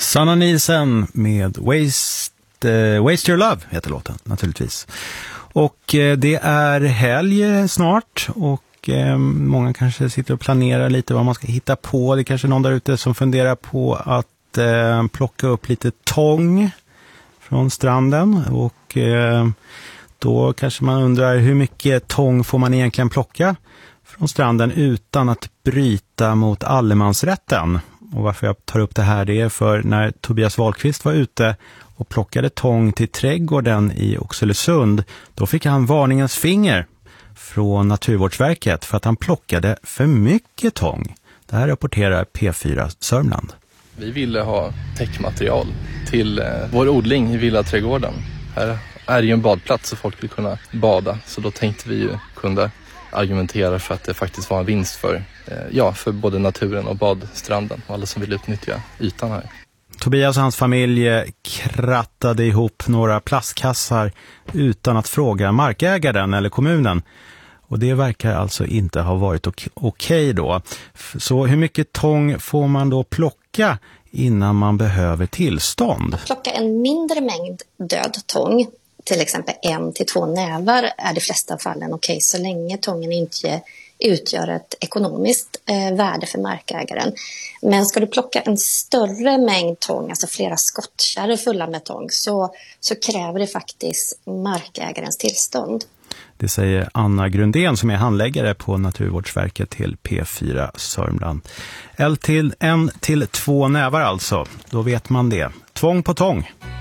Sanna Nielsen med Waste Your Love heter låten naturligtvis. Och det är helg snart och många kanske sitter och planerar lite vad man ska hitta på. Det är kanske någon där ute som funderar på att plocka upp lite tång från stranden och då kanske man undrar hur mycket tång får man egentligen plocka från stranden utan att bryta mot allemansrätten. Och varför jag tar upp det här, det är för när Tobias Wahlqvist var ute och plockade tång till trädgården i Oxelösund, då fick han varningens finger från Naturvårdsverket för att han plockade för mycket tång. Det här rapporterar P4 Sörmland. Vi ville ha täckmaterial till vår odling i villaträdgården. Här är ju en badplats så folk vill kunna bada, så då tänkte vi ju kunna argumentera för att det faktiskt var en vinst för både naturen och badstranden och alla som vill utnyttja ytan här. Tobias och hans familj krattade ihop några plastkassar utan att fråga markägaren eller kommunen. Och det verkar alltså inte ha varit okej då. Så hur mycket tång får man då plocka innan man behöver tillstånd? Plocka en mindre mängd död tång, till exempel 1 till 2 nävar, är de flesta fallen okej så länge tången inte utgör ett ekonomiskt värde för markägaren. Men ska du plocka en större mängd tång, alltså flera skottkärror fulla med tång, så kräver det faktiskt markägarens tillstånd. Det säger Anna Grundén som är handläggare på Naturvårdsverket till P4 Sörmland. 1 till 2 nävar alltså, då vet man det. Tvång på tång.